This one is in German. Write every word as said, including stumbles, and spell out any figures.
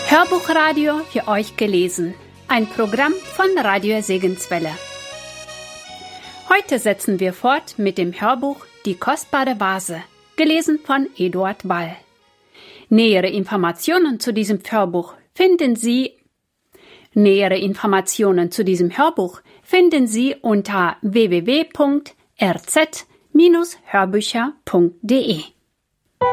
Hörbuchradio für euch gelesen. Ein Programm von Radio Segenswelle. Heute setzen wir fort mit dem Hörbuch Die kostbare Vase, gelesen von Eduard Ball. Nähere Informationen zu diesem Hörbuch finden Sie Nähere Informationen zu diesem Hörbuch finden Sie unter w w w punkt r z Bindestrich hörbücher punkt d e.